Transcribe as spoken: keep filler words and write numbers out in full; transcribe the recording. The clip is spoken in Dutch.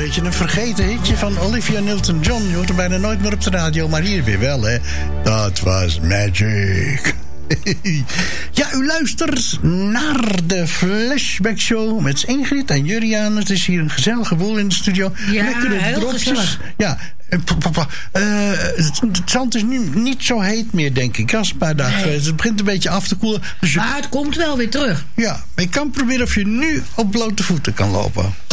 beetje een vergeten hitje van Olivia Newton-John. Je hoort er bijna nooit meer op de radio, maar hier weer wel, hè. Dat was Magic. Ja, u luistert naar de Flashback Show met Ingrid en Juriaan. Het is hier een gezellige boel in de studio. Ja, lekkere heel dropjes. gezellig. Ja, uh, het, het zand is nu niet zo heet meer, denk ik, als een paar dagen. Nee. Het begint een beetje af te koelen. Dus je, Maar het komt wel weer terug. ja, maar je kan proberen of je nu op blote voeten kan lopen.